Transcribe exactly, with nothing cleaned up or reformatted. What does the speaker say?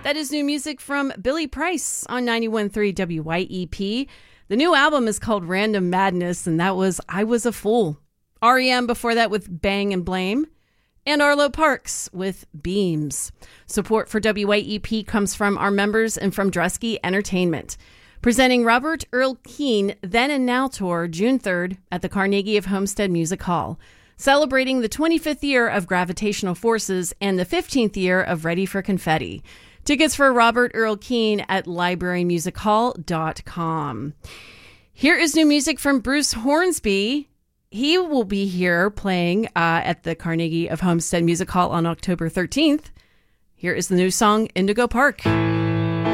That is new music from Billy Price on ninety-one point three W Y E P. The new album is called Random Madness, and that was I Was a Fool. R E M before that with Bang and Blame. And Arlo Parks with Beams. Support for W Y E P comes from our members and from Dresky Entertainment. Presenting Robert Earl Keen Then and Now Tour June third at the Carnegie of Homestead Music Hall. Celebrating the twenty-fifth year of Gravitational Forces and the fifteenth year of Ready for Confetti. Tickets for Robert Earl Keen at library music hall dot com. Here is new music from Bruce Hornsby. He will be here playing uh, at the Carnegie of Homestead Music Hall on October thirteenth. Here is the new song, Indigo Park.